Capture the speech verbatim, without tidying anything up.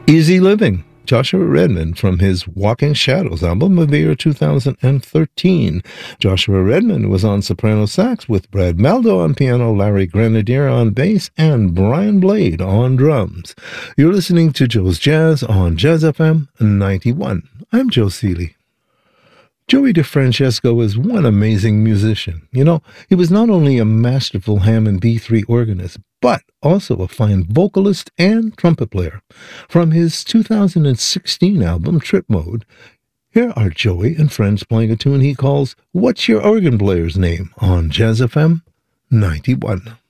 Easy Living, Joshua Redman from his Walking Shadows album of the year two thousand thirteen. Joshua Redman was on soprano sax with Brad Maldo on piano, Larry Grenadier on bass, and Brian Blade on drums. You're listening to Joe's Jazz on Jazz F M ninety-one. I'm Joe Seeley. Joey DeFrancesco is one amazing musician. You know, he was not only a masterful Hammond B three organist, but also a fine vocalist and trumpet player. From his two thousand sixteen album, Trip Mode, here are Joey and friends playing a tune he calls What's Your Organ Player's Name on Jazz F M ninety-one.